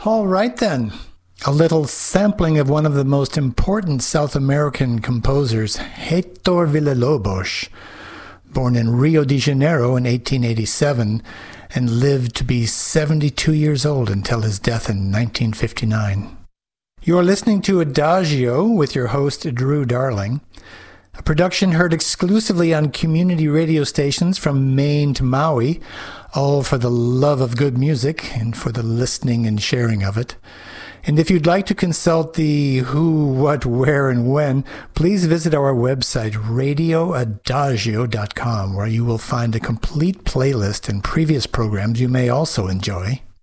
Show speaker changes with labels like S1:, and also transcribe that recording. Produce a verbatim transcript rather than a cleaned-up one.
S1: All right then. A little sampling of one of the most important South American composers, Heitor Villa-Lobos, born in Rio de Janeiro in eighteen eighty-seven and lived to be seventy-two years old until his death in nineteen fifty-nine. You are listening to Adagio with your host, Drew Darling, a production heard exclusively on community radio stations from Maine to Maui, all for the love of good music and for the listening and sharing of it. And if you'd like to consult the who, what, where, and when, please visit our website, radio adagio dot com, where you will find a complete playlist and previous programs you may also enjoy.